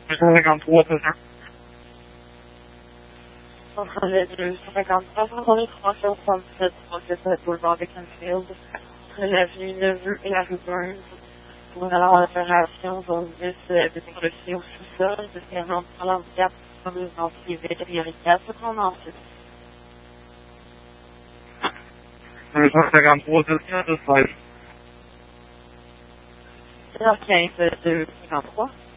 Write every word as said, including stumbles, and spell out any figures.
deux cent cinquante-trois, c'est ça? deux cent cinquante-trois, trois cent soixante-sept, trois cent soixante-sept boulevard Beaconsfield, entre l'avenue Neveu et la rue Burns, pour une opération zone dix, des reçus au sous-sol, jusqu'à un handicap, comme une zone privée prioritaire, c'est qu'on en fait. deux cent cinquante-trois, c'est ça, c'est seize. C'est quinze, deux cent cinquante-trois.